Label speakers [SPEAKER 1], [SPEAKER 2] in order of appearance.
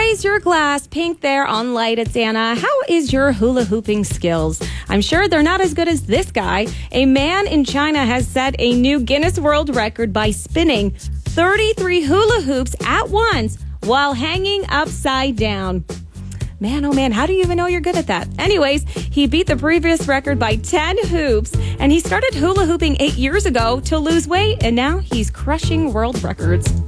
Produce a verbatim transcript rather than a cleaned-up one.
[SPEAKER 1] Raise your glass, pink there on light. It's Anna. How is your hula hooping skills? I'm sure they're not as good as this guy. A man in China has set a new Guinness World Record by spinning thirty-three hula hoops at once while hanging upside down. Man, oh man, how do you even know you're good at that? Anyways, he beat the previous record by ten hoops, and he started hula hooping eight years ago to lose weight, and now he's crushing world records.